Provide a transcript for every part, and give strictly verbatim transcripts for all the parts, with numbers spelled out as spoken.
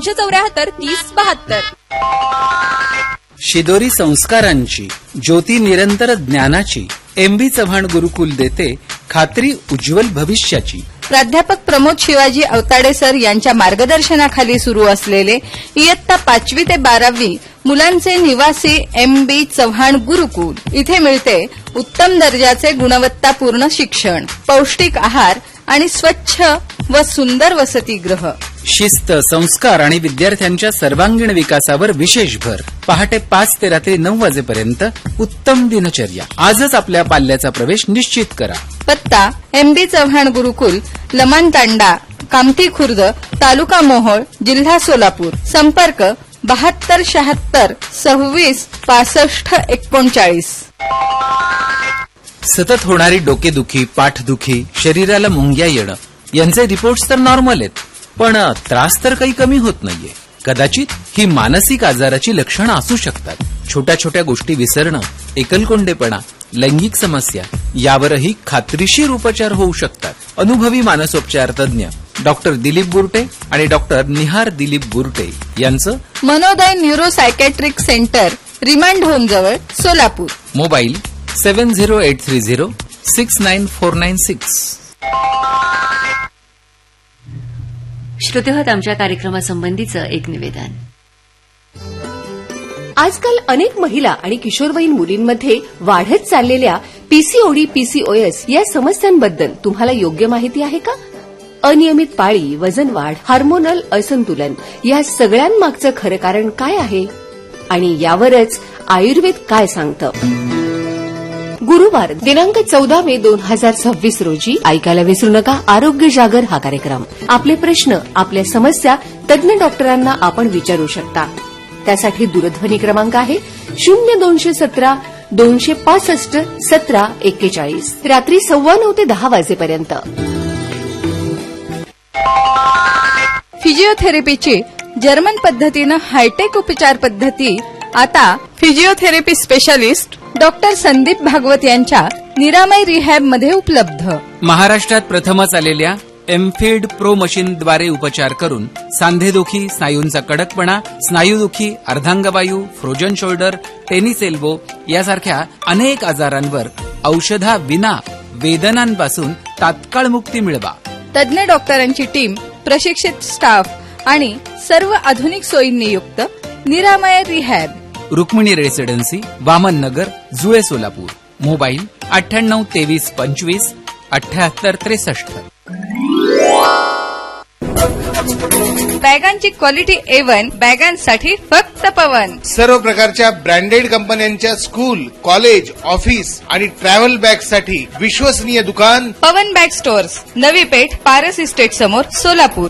दोनशे चौऱ्याहत्तर तीस बहात्तर. शिदोरी संस्कारांची, ज्योती निरंतर ज्ञानाची एम बी चव्हाण गुरुकुल देते खात्री उज्ज्वल भविष्याची. प्राध्यापक प्रमोद शिवाजी अवताडे सर यांच्या मार्गदर्शनाखाली सुरू असलेले इयत्ता पाचवी ते बारावी मुलांचे निवासी एम बी चव्हाण गुरुकुल. इथे मिळते उत्तम दर्जाचे गुणवत्तापूर्ण शिक्षण, पौष्टिक आहार आणि स्वच्छ व सुंदर वसतिगृह. शिस्त, संस्कार आणि विद्यार्थ्यांच्या सर्वांगीण विकासावर विशेष भर. पहाटे पाच ते रात्री नऊ वाजेपर्यंत उत्तम दिनचर्या. आजच आपल्या पाल्याचा प्रवेश निश्चित करा. पत्ता एम बी चव्हाण गुरुकुल, लमान तांडा, कामठी खुर्द, तालुका मोहोळ, जिल्हा सोलापूर. संपर्क बहात्तर शहात्तर सव्वीस पासष्ट एकोणचाळीस. सतत होणारी डोकेदुखी, पाठदुखी, शरीराला मुंग्या येणं यांचे रिपोर्ट्स तर नॉर्मल आहेत, पण त्रास तर काही कमी होत नाहीये. कदाचित ही मानसिक आजाराची लक्षणं असू शकतात. छोट्या छोट्या गोष्टी विसरणं, एकलकोंडेपणा, लैंगिक समस्या यावरही खात्रीशीर उपचार होऊ शकतात. अनुभवी मानसोपचार तज्ञ डॉक्टर दिलीप बुरटे आणि डॉक्टर निहार दिलीप बुरटे यांचं मनोदय neuro psychiatric centre, remand home जवळ, Solapur. Mobile seven zero eight three zero six nine four nine six. श्रोतेहोत, आमच्या कार्यक्रमासंबंधीचं एक निवेदन. आजकाल अनेक महिला आणि किशोरवयीन मुलींमध्ये वाढत चाललेल्या पीसीओडी पीसीओएस या समस्यांबद्दल तुम्हाला योग्य माहिती आहे का? अनियमित पाळी, वजन वाढ, हार्मोनल असंतुलन या सगळ्यांमागचं खरं कारण काय आहे आणि यावरच आयुर्वेद काय सांगतं? गुरुवार दिनांक चौदा मे दोन हजार सव्वीस रोजी ऐकायला विसरू नका आरोग्य जागर हा कार्यक्रम. आपले प्रश्न, आपल्या समस्या तज्ञ डॉक्टरांना आपण विचारू शकता. त्यासाठी दूरध्वनी क्रमांक आहे शून्य दोनशे सतरा दोनशे पासष्ट सतरा एक्केचाळीस. रात्री सव्वा नऊ ते दहा वाजेपर्यंत. फिजिओथेरपीची जर्मन पद्धतीनं हायटेक उपचार पद्धती आता physiotherapy specialist doctor Sandeep Bhagwat यांच्या निरामय रिहॅब मध्ये उपलब्ध. महाराष्ट्रात प्रथमच आलेल्या एमफिल्ड प्रो मशीनद्वारे उपचार करून सांधेदुखी, स्नायूंचा कडकपणा, स्नायूदुखी, अर्धांगवायू, फ्रोजन शोल्डर, टेनिस एल्बो यासारख्या अनेक आजारांवर औषधाविना वेदनांपासून तात्काळ मुक्ती मिळवा. तज्ञ डॉक्टरांची टीम, प्रशिक्षित स्टाफ आणि सर्व आधुनिक सोयींनी युक्त निरामय रिहॅब. रुक्मिणी रेसिडेन्सी, वामन नगर, जुळे, सोलापूर. मोबाईल अठ्ठ्याण्णव तेवीस पंचवीस अठ्ठ्याहत्तर त्रेसष्ट. बॅगांची क्वालिटी ए वन, बॅगांसाठी फक्त पवन. सर्व प्रकारच्या ब्रँडेड कंपन्यांच्या स्कूल, कॉलेज, ऑफिस आणि ट्रॅव्हल बॅगसाठी विश्वसनीय दुकान पवन bag stores, Navi Peth, Paras estate समोर, सोलापूर.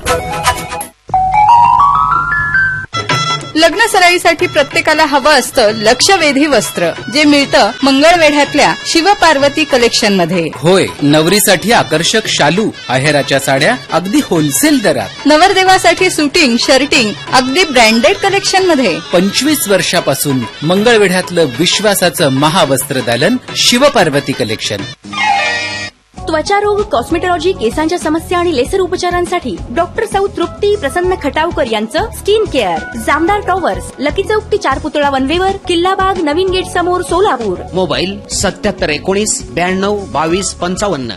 लग्न सराईसाठी प्रत्येकाला हवं असतं लक्षवेधी वस्त्र, जे मिळतं मंगळवेढ्यातल्या शिवपार्वती कलेक्शन मध्ये. होय, नवरीसाठी आकर्षक शालू, आहेराच्या साड्या अगदी होलसेल दरात. नवरदेवासाठी सुटिंग, शर्टिंग अगदी ब्रँडेड कलेक्शन मध्ये. पंचवीस वर्षापासून मंगळवेढ्यातलं विश्वासाचं महावस्त्रदालन शिवपार्वती कलेक्शन. त्वचारोग, कॉस्मेटॉलॉजी, केसांच्या समस्या आणि लेसर उपचारांसाठी डॉक्टर सौ तृप्ती प्रसन्न खटावकर यांचं skin care. Jamdar towers, lucky चौक ते चार पुतळा वनवेवर, किल्लाबाग, नवीन गेट समोर, सोलापूर. मोबाईल सत्याहत्तर एकोणीस ब्याण्णव बावीस पंचावन्न.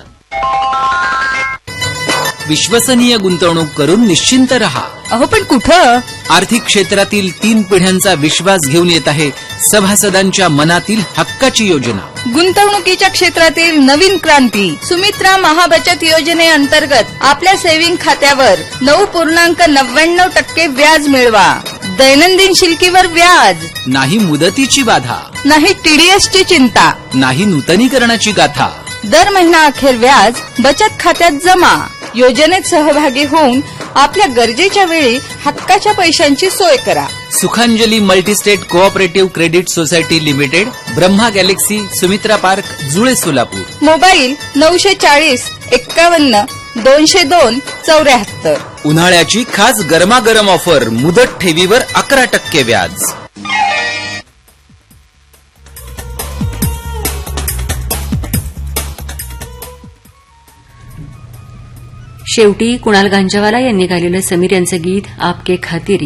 विश्वसनीय गुंतवणूक करून निश्चिंत रहा. अहो पण कुठं? आर्थिक क्षेत्रातील तीन पिढ्यांचा विश्वास घेऊन येत आहे सभासदांच्या मनातील हक्काची योजना. गुंतवणुकीच्या क्षेत्रातील नवीन क्रांती. सुमित्रा महाबचत योजनेअंतर्गत आपल्या सेव्हिंग खात्यावर नऊ पूर्णांक नव्याण्णव टक्के व्याज मिळवा. दैनंदिन शिल्कीवर व्याज नाही, मुदतीची बाधा नाही, टीडीएसची चिंता नाही, नूतनीकरणाची गाथा. दर महिना अखेर व्याज बचत खात्यात जमा. योजनेत सहभागी होऊन आपल्या गरजेच्या वेळी हक्काच्या पैशांची सोय करा. सुखांजली multi-state cooperative credit society limited, Brahma Galaxy, Sumitra park, जुळे, सोलापूर. मोबाईल नऊशे चाळीस एक्कावन्न दोनशे दोन चौऱ्याहत्तर. उन्हाळ्याची खास गरमागरम ऑफर, मुदत ठेवीवर अकरा टक्के व्याज. शेवटी कुणाल गांजावाला यांनी गायलेलं समीर यांचं गीत आपके खातिर